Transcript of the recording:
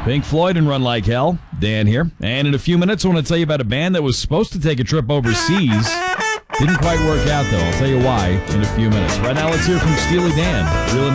Pink Floyd and Run Like Hell. Dan here. And in a few minutes, I want to tell you about a band that was supposed to take a trip overseas. Didn't quite work out, though. I'll tell you why in a few minutes. Right now, let's hear from Steely Dan. Real